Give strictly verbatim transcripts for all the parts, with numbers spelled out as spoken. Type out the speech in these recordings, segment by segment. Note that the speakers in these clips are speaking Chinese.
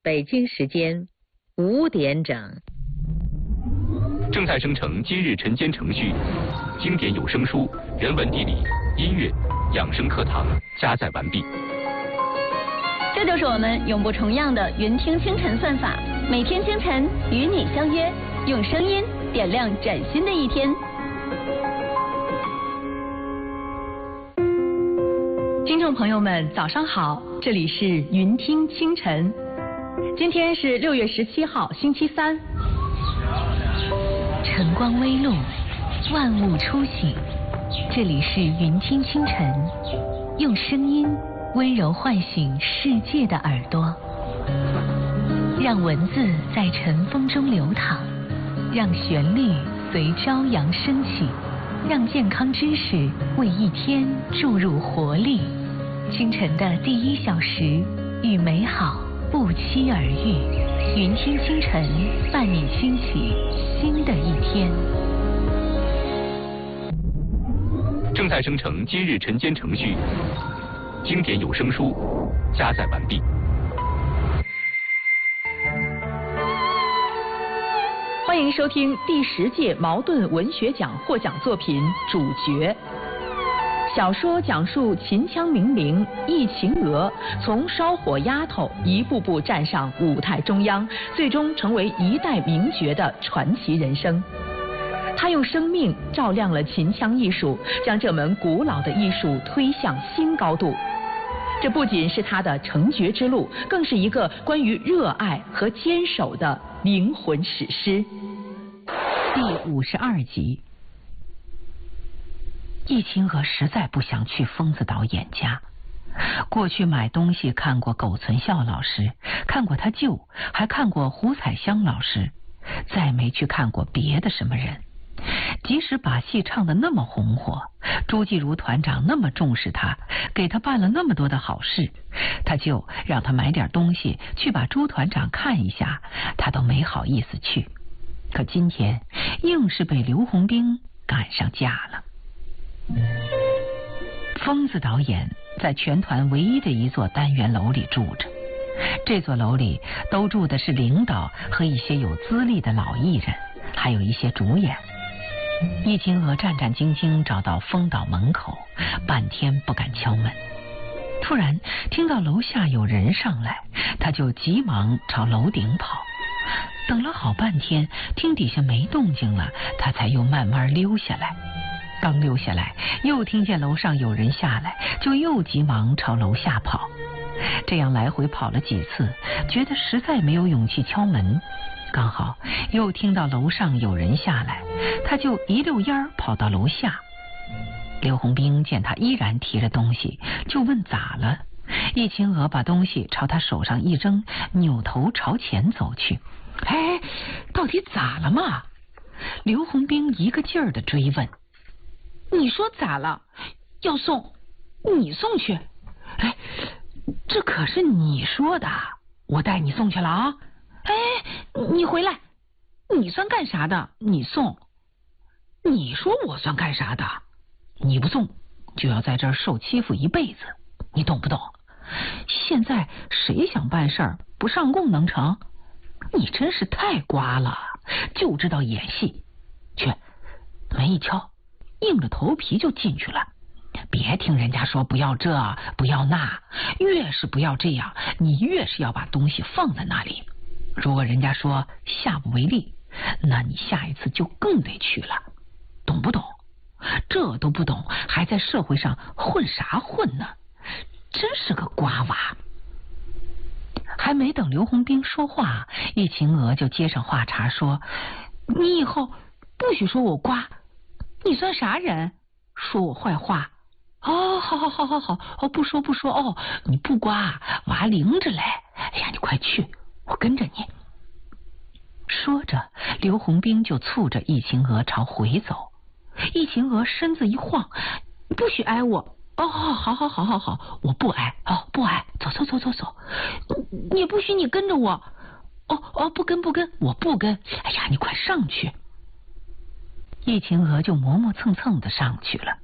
北京时间五点整。 正在生成今日晨间程序，经典有声书、人文地理、音乐、养生课堂加载完毕。 这就是我们永不重样的云听清晨算法，每天清晨与你相约，用声音点亮崭新的一天。听众朋友们，早上好，这里是云听清晨。今天是六月十七号，星期三。 晨光微露，万物初醒。这里是云听清晨，用声音温柔唤醒世界的耳朵，让文字在晨风中流淌，让旋律随朝阳升起，让健康知识为一天注入活力。清晨的第一小时，与美好不期而遇。云听清晨，伴你兴起新的一天。 正在生成今日晨间程序，经典有声书加载完毕。 欢迎收听第十届茅盾文学奖获奖作品《主角》。小说讲述秦腔名伶易秦娥从烧火丫头一步步站上舞台中央，最终成为一代名角的传奇人生。她用生命照亮了秦腔艺术，将这门古老的艺术推向新高度。这不仅是她的成角之路，更是一个关于热爱和坚守的灵魂史诗。 第五十二集。易秦娥实在不想去疯子导演家。过去买东西看过苟存孝老师，看过他舅，还看过胡彩香老师，再没去看过别的什么人。即使把戏唱得那么红火，朱继如团长那么重视他，给他办了那么多的好事，他就让他买点东西去把朱团长看一下，他都没好意思去。可今天硬是被刘洪兵赶上架了。疯子导演在全团唯一的一座单元楼里住着，这座楼里都住的是领导和一些有资历的老艺人，还有一些主演。易秦娥战战兢兢找到疯导门口，半天不敢敲门。突然听到楼下有人上来，他就急忙朝楼顶跑。等了好半天，听底下没动静了，他才又慢慢溜下来。刚溜下来，又听见楼上有人下来，就又急忙朝楼下跑。这样来回跑了几次，觉得实在没有勇气敲门。刚好又听到楼上有人下来，他就一溜烟儿跑到楼下。刘洪兵见他依然提着东西，就问咋了。易秦娥把东西朝他手上一扔，扭头朝前走去。哎，到底咋了嘛？刘洪兵一个劲儿地追问。 你说咋了？要送，你送去。哎，这可是你说的，我带你送去了啊！哎，你回来，你算干啥的？你送。你说我算干啥的？你不送，就要在这儿受欺负一辈子，你懂不懂？现在谁想办事儿不上供能成？你真是太瓜了，就知道演戏。去，门一敲，硬着头皮就进去了。别听人家说不要这不要那，越是不要这样，你越是要把东西放在那里。如果人家说下不为例，那你下一次就更得去了，懂不懂？这都不懂，还在社会上混啥混呢？真是个瓜娃。还没等刘洪兵说话，易秦娥就接上话茬说：你以后不许说我瓜，你算啥人？说我坏话？哦，好好好好好，哦，不说不说，哦，你不瓜，娃灵着嘞。哎呀，你快去，我跟着你。说着，刘洪兵就簇着易秦娥朝回走。易秦娥身子一晃，不许挨我。哦，好好好好好，我不挨，哦，不挨，走走走走走。也不许你跟着我。哦哦，不跟不跟，我不跟。哎呀，你快上去。易秦娥就磨磨蹭蹭的上去了。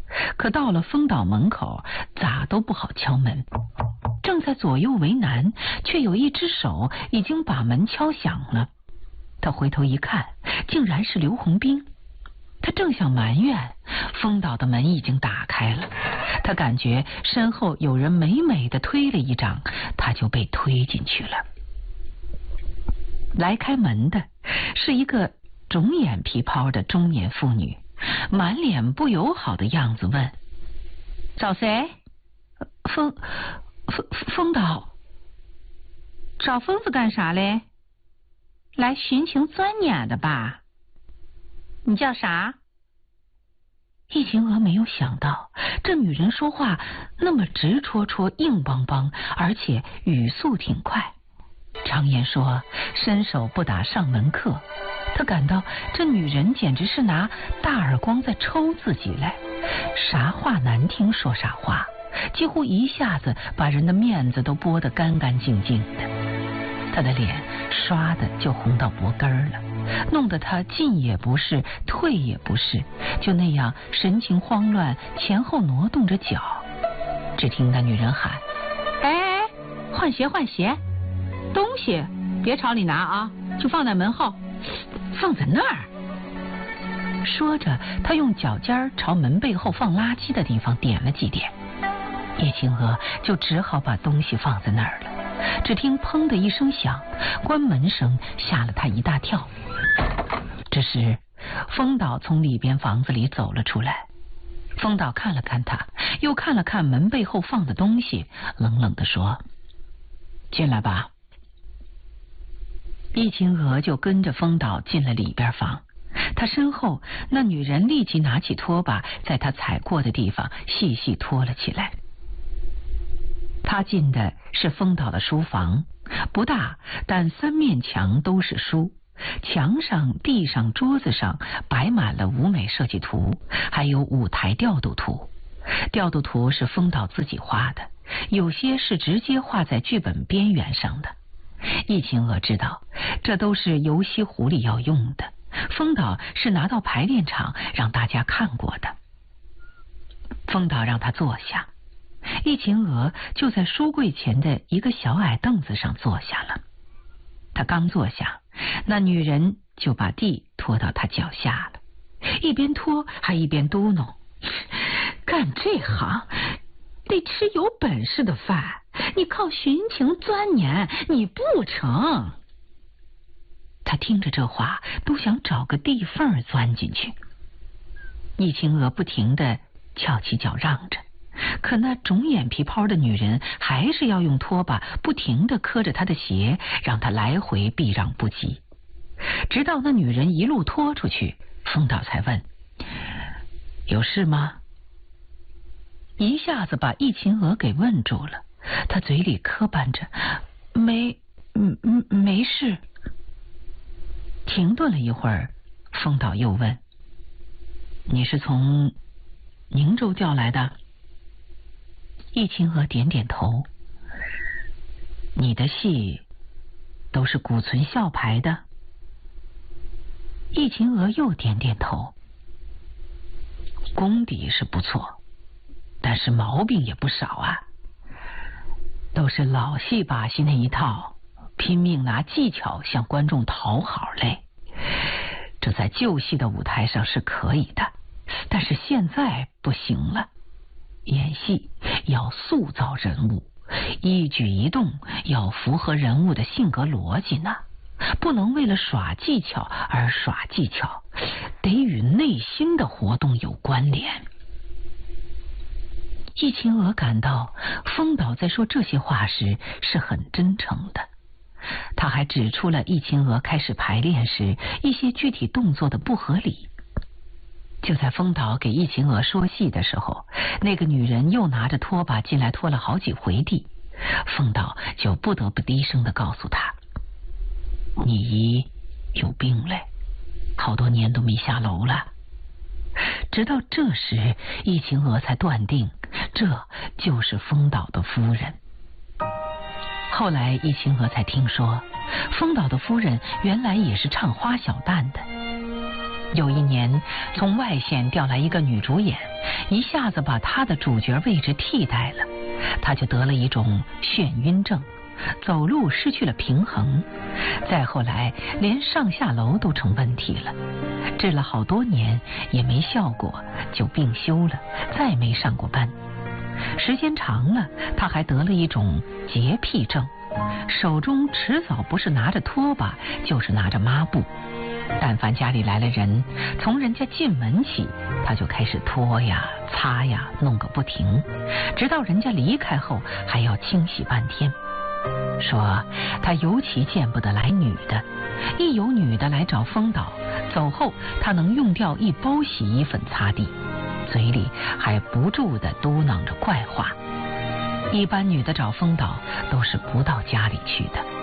可到了丰岛门口，咋都不好敲门。正在左右为难，却有一只手已经把门敲响了。他回头一看，竟然是刘洪兵。他正想埋怨，丰岛的门已经打开了。他感觉身后有人美美的推了一掌，他就被推进去了。来开门的是一个肿眼皮泡的中年妇女，满脸不友好的样子问：找谁？丰丰丰岛。 找疯子干啥嘞？来寻情钻撵的吧？你叫啥？ 易晴娥没有想到这女人说话那么直戳戳、硬邦邦，而且语速挺快。常言说伸手不打上门客，她感到这女人简直是拿大耳光在抽自己来，啥话难听说啥话，几乎一下子把人的面子都剥得干干净净的。她的脸刷的就红到脖根了，弄得她进也不是，退也不是，就那样神情慌乱，前后挪动着脚。只听那女人喊： 哎哎，换鞋换鞋，东西别朝里拿啊，就放在门后，放在那儿。 说着，她用脚尖朝门背后放垃圾的地方点了几点，叶青娥就只好把东西放在那儿了。只听砰的一声响，关门声吓了她一大跳。这时丰岛从里边房子里走了出来，丰岛看了看他，又看了看门背后放的东西，冷冷地说：进来吧。易晴娥就跟着丰岛进了里边房，他身后那女人立即拿起拖把，在他踩过的地方细细拖了起来。他进的是丰岛的书房，不大，但三面墙都是书，墙上、地上、桌子上摆满了舞美设计图，还有舞台调度图。调度图是丰岛自己画的，有些是直接画在剧本边缘上的。易晴娥知道这都是游戏湖里要用的，丰岛是拿到排练场让大家看过的。丰岛让他坐下，易晴娥就在书柜前的一个小矮凳子上坐下了。他刚坐下，那女人就把地拖到他脚下了，一边拖还一边嘟哝：干这行得吃有本事的饭，你靠寻情钻撵你不成。他听着这话都想找个地缝钻进去。易晴娥不停地翘起脚让着，可那肿眼皮泡的女人还是要用拖把不停地磕着她的鞋，让她来回避让不及。直到那女人一路拖出去，丰岛才问：有事吗？一下子把易晴娥给问住了，她嘴里磕绊着：没嗯嗯没事。停顿了一会儿，丰岛又问：你是从宁州调来的？易晴娥点点头。你的戏都是古存校排的？易晴娥又点点头。功底是不错，但是毛病也不少啊，都是老戏把戏那一套，拼命拿技巧向观众讨好嘞。这在旧戏的舞台上是可以的，但是现在不行了。演戏要塑造人物，一举一动要符合人物的性格逻辑呢，不能为了耍技巧而耍技巧，得与内心的活动有关联。易晴娥感到丰岛在说这些话时是很真诚的，他还指出了易晴娥开始排练时一些具体动作的不合理。就在丰岛给易晴娥说戏的时候，那个女人又拿着拖把进来拖了好几回地，丰岛就不得不低声的告诉她：你姨有病嘞，好多年都没下楼了。直到这时，易晴娥才断定这就是丰岛的夫人。后来易晴娥才听说，丰岛的夫人原来也是唱花小旦的。有一年从外县调来一个女主演， 一下子把他的主角位置替代了，他就得了一种眩晕症，走路失去了平衡，再后来连上下楼都成问题了，治了好多年也没效果，就病休了，再没上过班。时间长了，他还得了一种洁癖症，手中迟早不是拿着拖把就是拿着抹布，但凡家里来了人，从人家进门起，他就开始拖呀擦呀，弄个不停，直到人家离开后还要清洗半天。说他尤其见不得来女的，一有女的来找风导，走后他能用掉一包洗衣粉擦地，嘴里还不住地嘟囔着怪话。一般女的找风导都是不到家里去的。